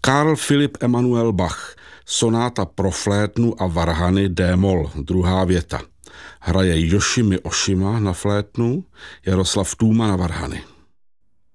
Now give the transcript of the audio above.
Carl Philipp Emanuel Bach, sonáta pro flétnu a varhany d-moll, druhá věta. Hraje Yoshimi Oshima na flétnu, Jaroslav Tůma na varhany.